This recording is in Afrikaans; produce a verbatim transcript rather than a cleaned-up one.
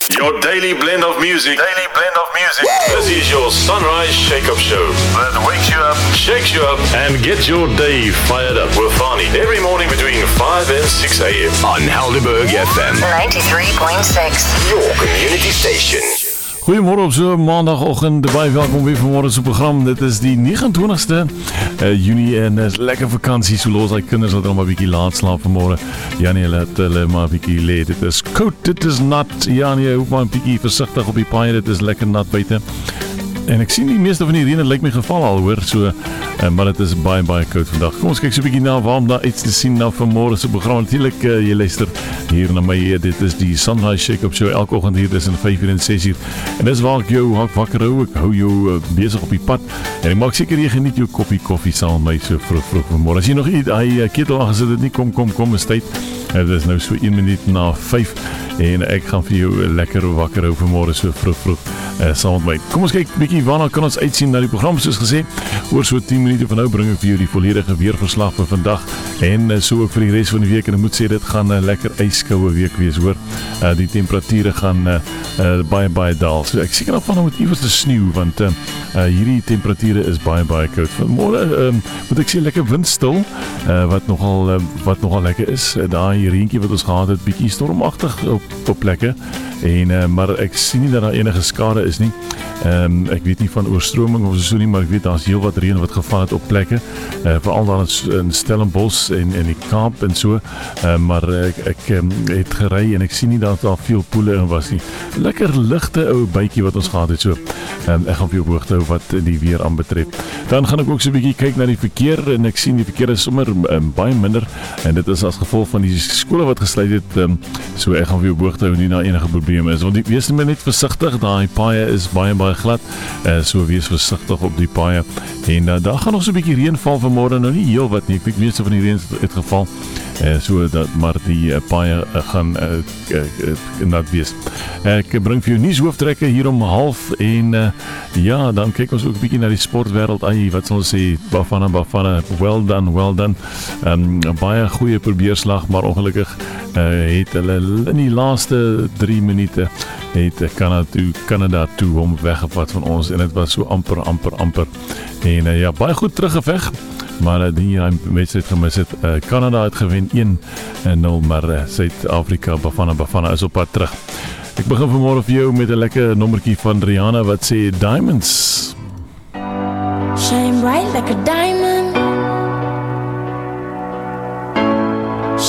Your daily blend of music. Daily blend of music. This is your Sunrise Shake-Up Show. That wakes you up, shakes you up, and gets your day fired up with Fani. Every morning between five and six a.m. on Helderberg F M. ninety-three point six. Your community station. Goeiemôre op so maandagoggend, baie welkom weer vanmôre se program. Dit is die negenentwintigste uh, Junie en is lekker vakansie, so los hy kinders wat al maar 'n bietjie laat slaap vanmôre. Janie laat hulle maar 'n bietjie lê. Dit is koud, dit is nat. Janie, hoef maar 'n bietjie versigtig op die paaie, dit is lekker nat buite. En ek sien die meeste van die reën het lyk my geval al hoor, so uh, maar dit is baie baie koud vandag. Kom ons kyk so 'n bietjie na waarom daar iets te sien na vanmôre se program. Natuurlik uh, jy luister hier na my, dit is die Sunrise Shake-Up Show elke oggend hier tussen vyf uur en ses uur. En dis waar ek jou hak wakker hou, ek hou jou uh, besig op die pad. En ek maak seker jy geniet jou koppie koffie saam met my so vroeg vroeg vanmôre. As jy nog nie hy uh, ketel aangesit het nie, kom kom kom, is tyd. Uh, dit is nou so een minuut na vyf en ek gaan vir jou uh, lekker wakker hou vanmôre so vroeg vroeg uh, saam met my. Kom ons kyk bietjie waarna kan ons uitsien na die program, soos gesê. Oor so tien minute van nou bring ek vir jou die volledige weerverslag vir vandag en uh, so ook vir die res van die week. En ek moet sê dit gaan 'n uh, lekker yskoue week wees hoor. Uh, die temperature gaan uh, uh, baie baie daal. So ek seker nog van moet iewers te sneeu want uh, uh, hierdie temperature is baie baie koud. Vanmôre uh, moet ek sê lekker windstil uh, wat nogal uh, wat nogal lekker is. Uh, daai reentjie wat ons gehad het, bietjie stormagtig op op plekke. En uh, maar ek sien nie dat daar enige skade is nie. Um, ek weet nie van oorstroming of so nie, maar ek weet daar's heel wat reën wat geval het op plekke, uh, veral daar in, in Stellenbosch en in die Kaap en so, uh, maar ek, ek um, het gery en ek sien nie dat daar veel poele in was nie. Lekker ligte ou bytjie wat ons gehad het so. Um, ek gaan vir jou hoogte hou wat die weer aanbetref. Dan gaan ek ook so 'n bietjie kyk na die verkeer en ek sien die verkeer is sommer um, baie minder en dit is as gevolg van die skole wat gesluit het, um, so ek gaan vir jou hoogte hou nie na enige probleme is, want die, wees net versigtig, daai paaie is baie baie glad, uh, so wees versigtig op die paaie en uh, daar gaan nog so 'n bietjie reën val vanmôre, nou nie heel wat nie, ek weet meeste van die reën het geval, uh, so dat, maar die uh, paaie uh, gaan uh, uh, uh, nat wees. Ek bring vir jou nuushooftrekke hier om half en uh, ja, dan kyk ons ook 'n bietjie na die sportwêreld. Ai, wat sal ons sê, Bafana Bafana, well done, well done. Um, baie goeie probeerslag, maar ongelukkig uh, het hulle in die laaste drie minute het Canada toe, Canada toe hom weggevat van ons en dit was so amper, amper, amper. En uh, ja, baie goed teruggeveg, maar uh, die uh, wedstryd gemis het. Uh, Canada het gewen een nul, maar uh, Suid-Afrika, Bafana Bafana is op pad terug. Ek begin vanmôre vir jou met 'n lekker nommertjie van Rihanna wat sê Diamonds. Shine bright like a diamond.